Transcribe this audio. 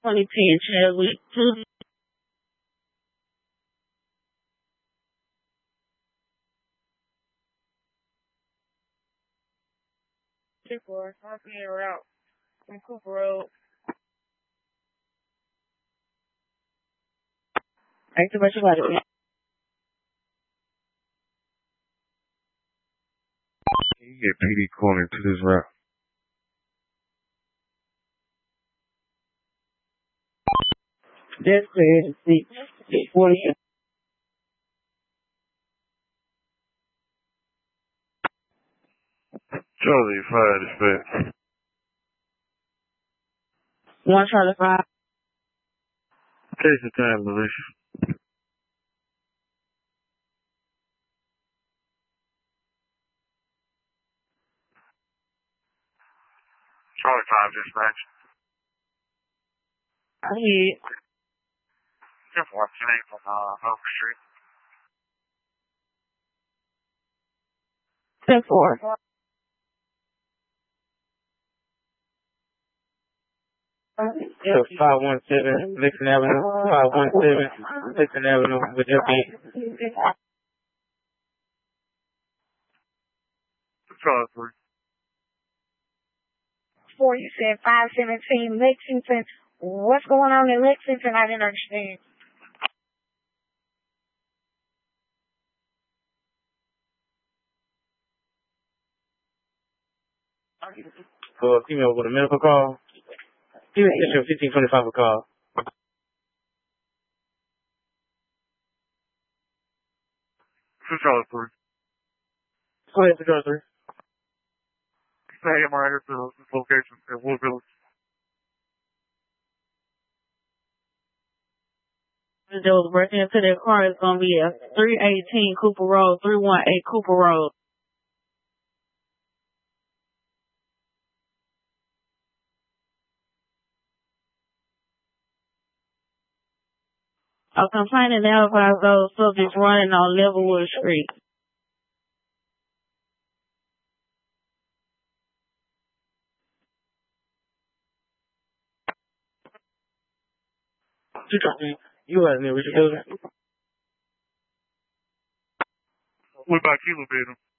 2010 Chadwick. 2-4, I'm being route from Cooper Road. Ain't too much about it. You get PD calling to this route. That's crazy. 40. Charlie, 5 dispatch. 1 Charlie 5. Take your time, Alicia. Charlie 5 dispatch. I hear 10-4, 10-8 from Hope Street. 10-4. Yeah, 517 Lexington Avenue. 517 Lexington Avenue with FB. Charlie 3. 4, you said 517 Lexington. What's going on in Lexington? I didn't understand. For a female with a medical call, you get your 1525 a call. Charlie 3. Go ahead, Charlie 3. Hey, I'm right here to this location at Wood Village. That was breaking into their car is going to be at 318 Cooper Road, 318 Cooper Road. A complaint identifies those subjects running on Levelwood Street. You wasn't there, Richard. What about Kilo Bed?